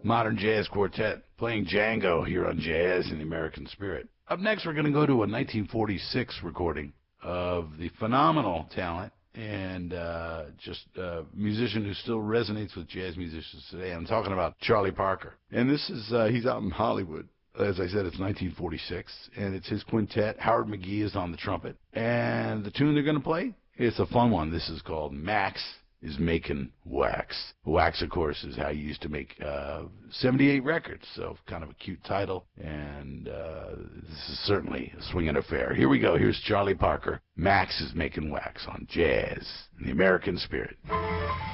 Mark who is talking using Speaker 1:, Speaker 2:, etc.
Speaker 1: Modern Jazz Quartet playing Django here on Jazz in the American Spirit. Up next, we're going to go to a 1946 recording of the phenomenal talent and just a musician who still resonates with jazz musicians today. I'm talking about Charlie Parker. And this is, he's out in Hollywood. As I said, it's 1946, and it's his quintet. Howard McGhee is on the trumpet. And the tune they're going to play, it's a fun one. This is called Max is Making Wax. Wax, of course, is how you used to make 78 records, so kind of a cute title. And this is certainly a swinging affair. Here we go. Here's Charlie Parker. Max is Making Wax on Jazz in the American Spirit.